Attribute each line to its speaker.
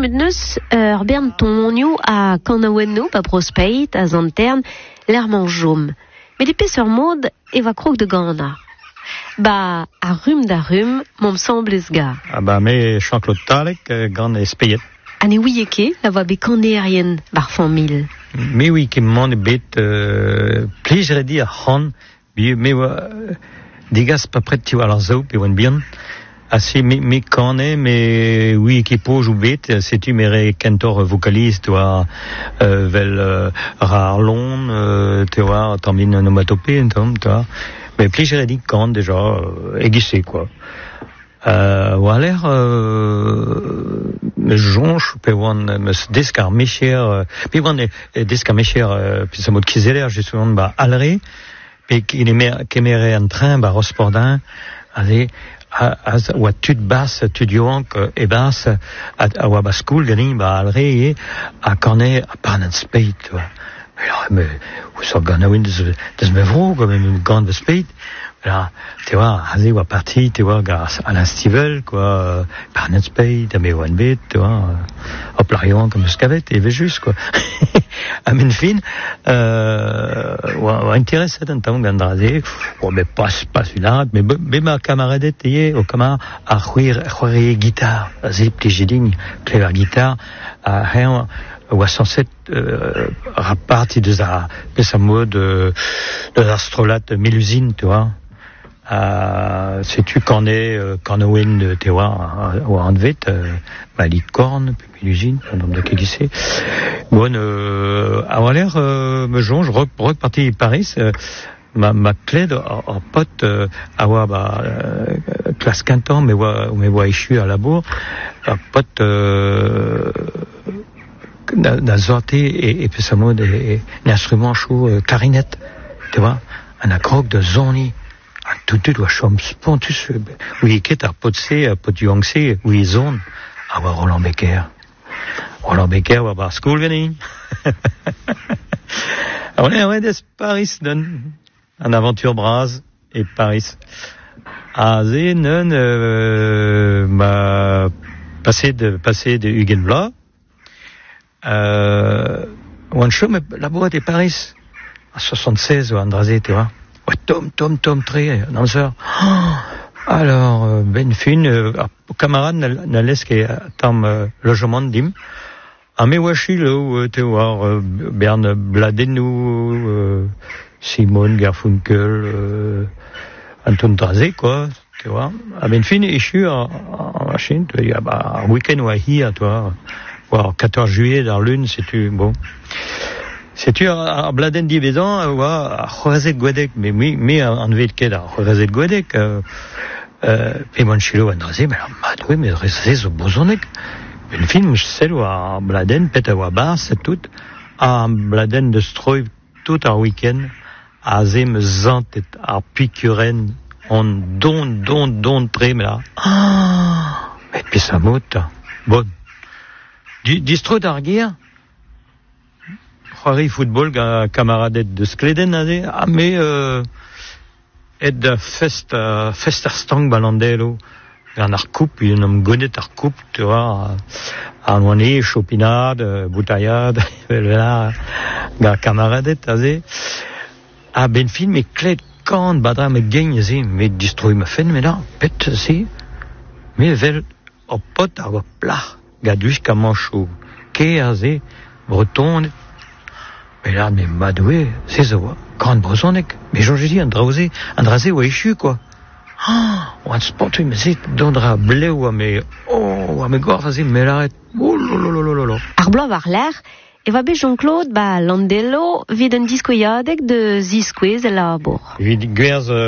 Speaker 1: met neus ur bern tonio a kanaouenno pa prospeit a zantern l'erman jom. Met e pes ur mod eva krog de gana. Ba, a rum da rum, m'om semblez ga.
Speaker 2: Ah bah, me Jean-Claude Talek, gant e speiet.
Speaker 1: Ane ouie ket, la va be kanerien bar famil.
Speaker 2: Me oui, ket mon e bet plejre di a c'han, me oa digas pa pret ti war ar zo, pe oan birn. Asi, me kane, me oui, ket poj ou bet, setu mere kentor vocaliste, oa vel rar lon, te oa, tambin onomatope, entom, te oa. Mais plejre di kant, deja, egise, quoi. Oa l'air, me jonch, pe oan meus deskar mecher, pe oan deskar mecher, pe sa mod kizeler, justement, ba alre, pe kemere an train, ba rospordin, ale, oa tud bas, tud yoank, e bas, a oa ba skoul, ganin, ba alre, a kane, a pan an speit, oa. Mais, ou so gant a oin deus me vro, me gant de speit. Là, tu vois, haze oa parti, tu vois, Alain Stivel, quoi, par net speit, a me oan bet, tu vois, hop l'arion comme eus kavet, e vejus, quoi. A men fin, oa interesset an tamm gant draze, mais pas unarat, mais be ma kamaradet eye, o kamar, a c'hoare gitar, haze plejeding, klever gitar, a c'hen, oa sanset raparti deus a pes a mod de l'astrolat Mélusine, tu vois. Sais-tu qu'en ouen te oa an vet, ma licorne, Mélusine, nom de kegise. Bon, a oa l'air, me jonge, rock parti Paris, ma kled ar pot, a oa, klas kantan, me oa echu a labour, ar pot, da zorte e peus a mod l'instrument chou clarinette, tu vois, an a krog de zoni, an tout oa chom spontus, oui ket ar pot se, ar pot yoangse, oui zon, a oa Roland Becker oa bar skoul ganin. A oa des Paris don, an aventure braz e Paris. A ze non, ma passé de Hugues Blas, oan chom labouret e Paris, a 76 oa an draze, tu vois. Oa tom tre, danseur. Alors, ben fin, camarade na lesk e tam logement dim. A me oa chilo, te oa, Bern Bladenou, Simon Garfunkel, Anton draze, quoi, tu vois. A ben fin, echu a machin, tu vois, a week-end oa hi, tu vois. 14 juillet dans l'une, c'est-tu, bon. C'est-tu, à Bladen divédan, oa, a c'horazet gwadek, mais en vet ket a c'horazet gwadek, pe man chilo an draze, mais madoué, mais reze zo bozonek. Ben fin, sel oa Bladen, pet a oa bar, c'est tout, a Bladen de stroi tout ar week-end, a ze me zantet ar picuren, on don tre, mais là, mais pis a mot, bon. Distro d'argir, c'hoari football ga kamaradet de skleden ade, me et da fest ar stang balandelo, gant ar koup, un am gonet ar koup, tu vois, an oane, chopinad, boutaiad, ga kamaradet aze, a ben fin, me kled kant badra me geigne ze, me distro ma fen, me da, pet ze, me vel o pot ar oa plach, gaduch ka manchou, ke a ze, breton, mais là, mais madoué, c'est ça, grande brezonek, mais j'en dis, un draze ou échu, quoi. Ou un sport, mais c'est dondra bleu, ou mais, gorf, vas-y, mais l'arrête, oh lolololololo.
Speaker 1: Ar war l'air, e va be Jean-Claude, Landello, vid un diskoiadek de ziskwez e labour.
Speaker 2: Vid gwerz,